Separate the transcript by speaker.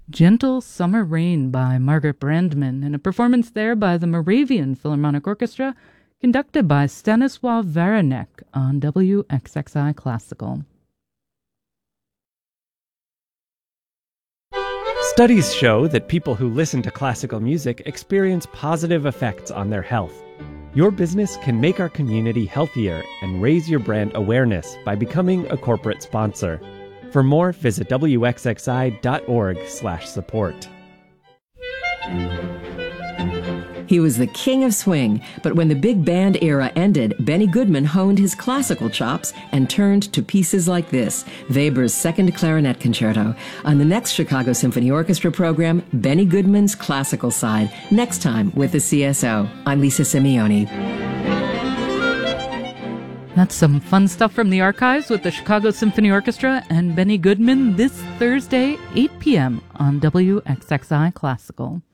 Speaker 1: Gentle Summer Rain by Margaret Brandman, in a performance there by the Moravian Philharmonic Orchestra, conducted by Stanislaw Varanek on WXXI Classical.
Speaker 2: Studies show that people who listen to classical music experience positive effects on their health. Your business can make our community healthier and raise your brand awareness by becoming a corporate sponsor. For more, visit wxxi.org/support.
Speaker 3: He was the king of swing, but when the big band era ended, Benny Goodman honed his classical chops and turned to pieces like this, Weber's Second Clarinet Concerto. On the next Chicago Symphony Orchestra program, Benny Goodman's classical side, next time with the CSO. I'm Lisa Simeone.
Speaker 1: That's some fun stuff from the archives with the Chicago Symphony Orchestra and Benny Goodman this Thursday, 8 p.m. on WXXI Classical.